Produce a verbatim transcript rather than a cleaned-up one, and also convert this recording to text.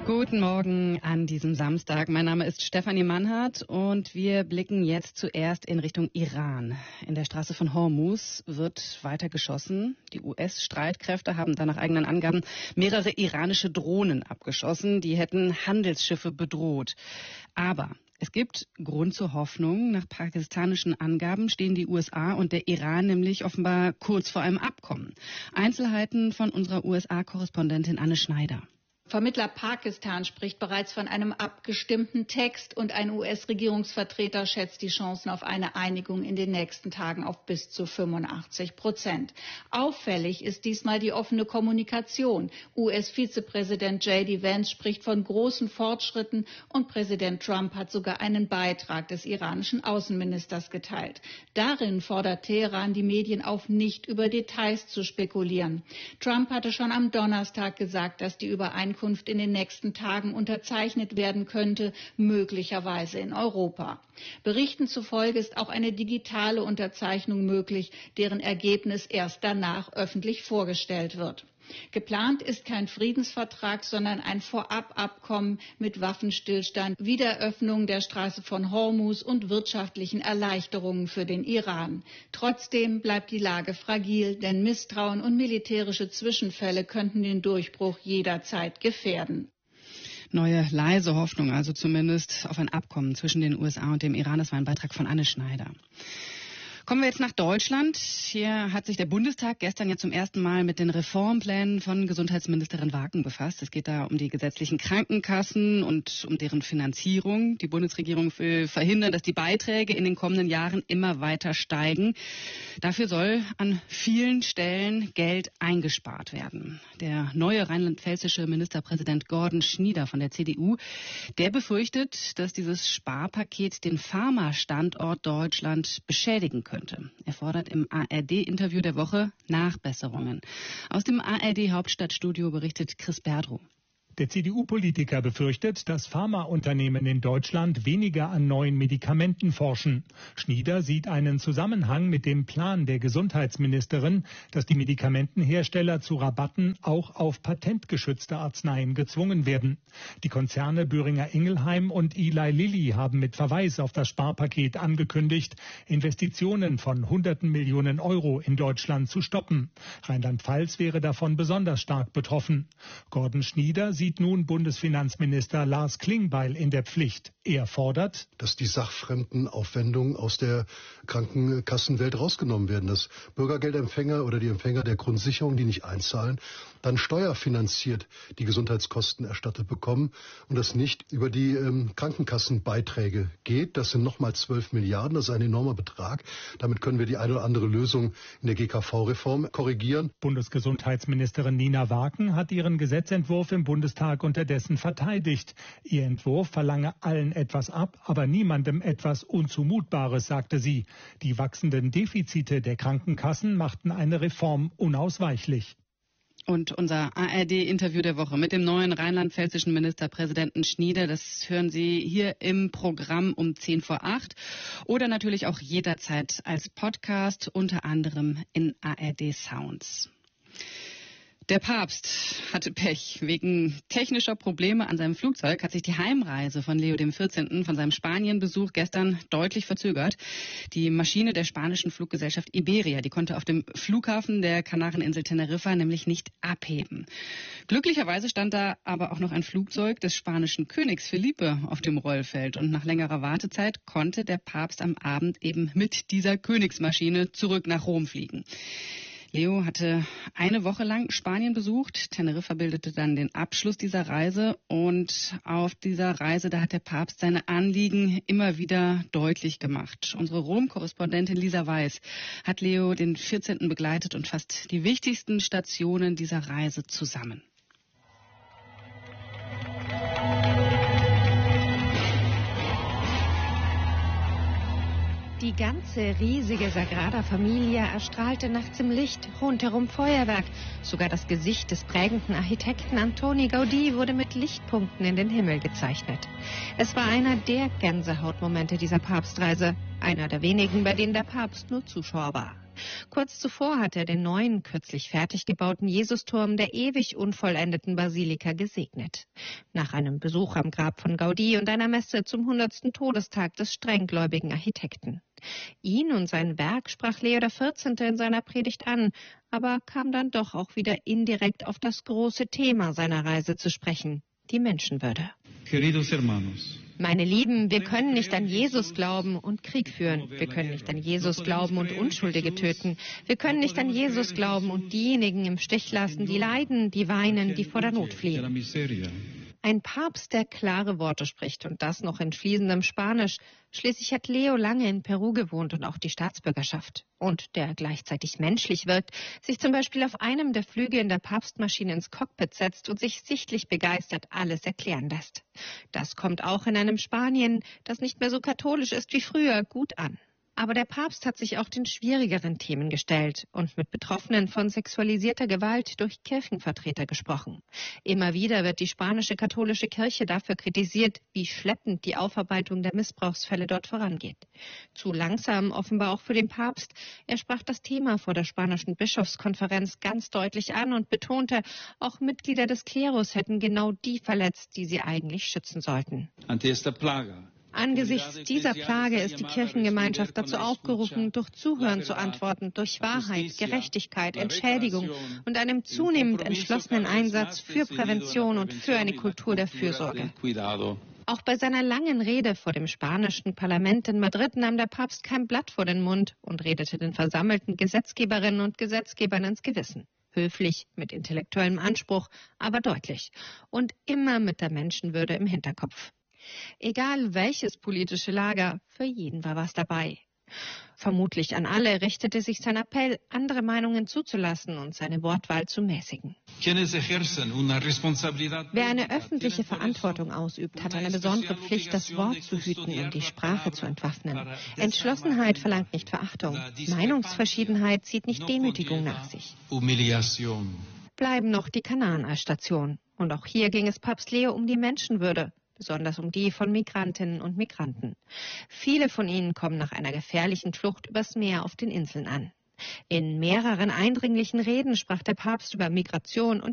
Guten Morgen an diesem Samstag. Mein Name ist Stefanie Mannhardt und wir blicken jetzt zuerst in Richtung Iran. In der Straße von Hormuz wird weiter geschossen. Die U S-Streitkräfte haben da nach eigenen Angaben mehrere iranische Drohnen abgeschossen. Die hätten Handelsschiffe bedroht. Aber es gibt Grund zur Hoffnung. Nach pakistanischen Angaben stehen die U S A und der Iran nämlich offenbar kurz vor einem Abkommen. Einzelheiten von unserer U S A-Korrespondentin Anne Schneider. Vermittler Pakistan spricht bereits von einem abgestimmten Text und ein U S-Regierungsvertreter schätzt die Chancen auf eine Einigung in den nächsten Tagen auf bis zu fünfundachtzig Prozent. Auffällig ist diesmal die offene Kommunikation. U S-Vizepräsident J D Vance spricht von großen Fortschritten und Präsident Trump hat sogar einen Beitrag des iranischen Außenministers geteilt. Darin fordert Teheran die Medien auf, nicht über Details zu spekulieren. Trump hatte schon am Donnerstag gesagt, dass die Übereinkunft in den nächsten Tagen unterzeichnet werden könnte, möglicherweise in Europa. Berichten zufolge ist auch eine digitale Unterzeichnung möglich, deren Ergebnis erst danach öffentlich vorgestellt wird. Geplant ist kein Friedensvertrag, sondern ein Vorababkommen mit Waffenstillstand, Wiederöffnung der Straße von Hormuz und wirtschaftlichen Erleichterungen für den Iran. Trotzdem bleibt die Lage fragil, denn Misstrauen und militärische Zwischenfälle könnten den Durchbruch jederzeit gefährden. Neue leise Hoffnung, also zumindest auf ein Abkommen zwischen den U S A und dem Iran. Das war ein Beitrag von Anne Schneider. Kommen wir jetzt nach Deutschland. Hier hat sich der Bundestag gestern ja zum ersten Mal mit den Reformplänen von Gesundheitsministerin Waken befasst. Es geht da um die gesetzlichen Krankenkassen und um deren Finanzierung. Die Bundesregierung will verhindern, dass die Beiträge in den kommenden Jahren immer weiter steigen. Dafür soll an vielen Stellen Geld eingespart werden. Der neue rheinland-pfälzische Ministerpräsident Gordon Schnieder von der C D U, der befürchtet, dass dieses Sparpaket den Pharma-Standort Deutschland beschädigen könnte. Er fordert im A R D-Interview der Woche Nachbesserungen. Aus dem A R D-Hauptstadtstudio berichtet Chris Berdrow. Der C D U-Politiker befürchtet, dass Pharmaunternehmen in Deutschland weniger an neuen Medikamenten forschen. Schnieder sieht einen Zusammenhang mit dem Plan der Gesundheitsministerin, dass die Medikamentenhersteller zu Rabatten auch auf patentgeschützte Arzneien gezwungen werden. Die Konzerne Boehringer Ingelheim und Eli Lilly haben mit Verweis auf das Sparpaket angekündigt, Investitionen von hunderten Millionen Euro in Deutschland zu stoppen. Rheinland-Pfalz wäre davon besonders stark betroffen. Gordon Schnieder sieht nun Bundesfinanzminister Lars Klingbeil in der Pflicht. Er fordert, dass die sachfremden Aufwendungen aus der Krankenkassenwelt rausgenommen werden, dass Bürgergeldempfänger oder die Empfänger der Grundsicherung, die nicht einzahlen, dann steuerfinanziert die Gesundheitskosten erstattet bekommen und das nicht über die ähm, Krankenkassenbeiträge geht. Das sind nochmal zwölf Milliarden, das ist ein enormer Betrag. Damit können wir die eine oder andere Lösung in der G K V-Reform korrigieren. Bundesgesundheitsministerin Nina Waken hat ihren Gesetzentwurf im Bundestag unterdessen verteidigt. Ihr Entwurf verlange allen etwas ab, aber niemandem etwas Unzumutbares, sagte sie. Die wachsenden Defizite der Krankenkassen machten eine Reform unausweichlich. Und unser A R D-Interview der Woche mit dem neuen rheinland-pfälzischen Ministerpräsidenten Schnieder, das hören Sie hier im Programm um zehn vor acht oder natürlich auch jederzeit als Podcast, unter anderem in A R D Sounds. Der Papst hatte Pech. Wegen technischer Probleme an seinem Flugzeug hat sich die Heimreise von Leo dem vierzehnten von seinem Spanienbesuch gestern deutlich verzögert. Die Maschine der spanischen Fluggesellschaft Iberia, die konnte auf dem Flughafen der Kanareninsel Teneriffa nämlich nicht abheben. Glücklicherweise stand da aber auch noch ein Flugzeug des spanischen Königs Felipe auf dem Rollfeld. Und nach längerer Wartezeit konnte der Papst am Abend eben mit dieser Königsmaschine zurück nach Rom fliegen. Leo hatte eine Woche lang Spanien besucht. Teneriffa bildete dann den Abschluss dieser Reise. Und auf dieser Reise, da hat der Papst seine Anliegen immer wieder deutlich gemacht. Unsere Rom-Korrespondentin Lisa Weiß hat Leo den vierzehnten begleitet und fasst die wichtigsten Stationen dieser Reise zusammen. Die ganze riesige Sagrada Familia erstrahlte nachts im Licht, rundherum Feuerwerk. Sogar das Gesicht des prägenden Architekten Antoni Gaudí wurde mit Lichtpunkten in den Himmel gezeichnet. Es war einer der Gänsehautmomente dieser Papstreise, einer der wenigen, bei denen der Papst nur Zuschauer war. Kurz zuvor hat er den neuen, kürzlich fertig gebauten Jesusturm der ewig unvollendeten Basilika gesegnet. Nach einem Besuch am Grab von Gaudí und einer Messe zum hundertsten Todestag des strenggläubigen Architekten. Ihn und sein Werk sprach Leo der vierzehnte in seiner Predigt an, aber kam dann doch auch wieder indirekt auf das große Thema seiner Reise zu sprechen, die Menschenwürde. Queridos hermanos. Meine Lieben, wir können nicht an Jesus glauben und Krieg führen. Wir können nicht an Jesus glauben und Unschuldige töten. Wir können nicht an Jesus glauben und diejenigen im Stich lassen, die leiden, die weinen, die vor der Not fliehen. Ein Papst, der klare Worte spricht und das noch in fließendem Spanisch. Schließlich hat Leo lange in Peru gewohnt und auch die Staatsbürgerschaft. Und der gleichzeitig menschlich wirkt, sich zum Beispiel auf einem der Flüge in der Papstmaschine ins Cockpit setzt und sich sichtlich begeistert alles erklären lässt. Das kommt auch in einem Spanien, das nicht mehr so katholisch ist wie früher, gut an. Aber der Papst hat sich auch den schwierigeren Themen gestellt und mit Betroffenen von sexualisierter Gewalt durch Kirchenvertreter gesprochen. Immer wieder wird die spanische katholische Kirche dafür kritisiert, wie schleppend die Aufarbeitung der Missbrauchsfälle dort vorangeht. Zu langsam offenbar auch für den Papst. Er sprach das Thema vor der spanischen Bischofskonferenz ganz deutlich an und betonte, auch Mitglieder des Klerus hätten genau die verletzt, die sie eigentlich schützen sollten. Ante esta plaga. Angesichts dieser Plage ist die Kirchengemeinschaft dazu aufgerufen, durch Zuhören zu antworten, durch Wahrheit, Gerechtigkeit, Entschädigung und einem zunehmend entschlossenen Einsatz für Prävention und für eine Kultur der Fürsorge. Auch bei seiner langen Rede vor dem spanischen Parlament in Madrid nahm der Papst kein Blatt vor den Mund und redete den versammelten Gesetzgeberinnen und Gesetzgebern ins Gewissen. Höflich, mit intellektuellem Anspruch, aber deutlich und immer mit der Menschenwürde im Hinterkopf. Egal welches politische Lager, für jeden war was dabei. Vermutlich an alle richtete sich sein Appell, andere Meinungen zuzulassen und seine Wortwahl zu mäßigen. Wer eine öffentliche Verantwortung ausübt, hat eine besondere Pflicht, das Wort zu hüten und die Sprache zu entwaffnen. Entschlossenheit verlangt nicht Verachtung. Meinungsverschiedenheit zieht nicht Demütigung nach sich. Bleiben noch die Kanaren als Station. Und auch hier ging es Papst Leo um die Menschenwürde. Besonders um die von Migrantinnen und Migranten. Viele von ihnen kommen nach einer gefährlichen Flucht übers Meer auf den Inseln an. In mehreren eindringlichen Reden sprach der Papst über Migration und